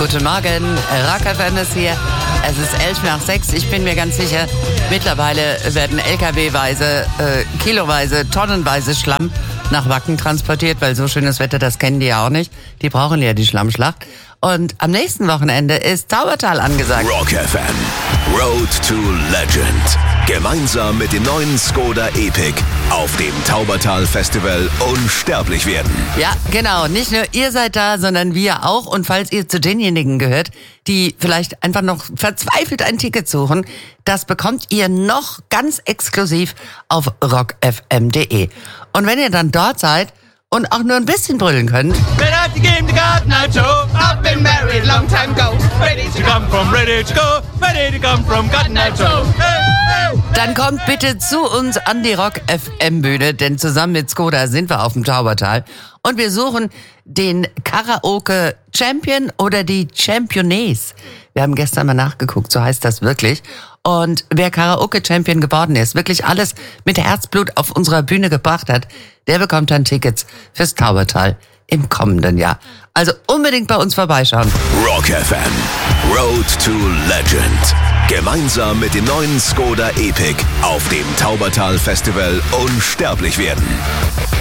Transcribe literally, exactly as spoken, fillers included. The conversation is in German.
Guten Morgen, Rock F M ist hier. Es ist elf nach sechs. Ich bin mir ganz sicher, mittlerweile werden L K W-weise, äh, kiloweise, tonnenweise Schlamm nach Wacken transportiert, weil so schönes Wetter, das kennen die ja auch nicht. Die brauchen ja die Schlammschlacht. Und am nächsten Wochenende ist Taubertal angesagt. Rock F M, Road to Legend. Gemeinsam mit dem neuen Skoda Epic auf dem Taubertal Festival unsterblich werden. Ja, genau. Nicht nur ihr seid da, sondern wir auch. Und falls ihr zu denjenigen gehört, die vielleicht einfach noch verzweifelt ein Ticket suchen, das bekommt ihr noch ganz exklusiv auf rock f m punkt d e. Und wenn ihr dann dort seid und auch nur ein bisschen brüllen könnt, dann kommt bitte zu uns an die Rock F M Bühne, denn zusammen mit Skoda sind wir auf dem Taubertal und wir suchen den Karaoke Champion oder die Championess. Wir haben gestern mal nachgeguckt, so heißt das wirklich. Und wer Karaoke-Champion geworden ist, wirklich alles mit Herzblut auf unserer Bühne gebracht hat, der bekommt dann Tickets fürs Taubertal im kommenden Jahr. Also unbedingt bei uns vorbeischauen. Rock F M, Road to Legend. Gemeinsam mit dem neuen Skoda Epic auf dem Taubertal Festival unsterblich werden.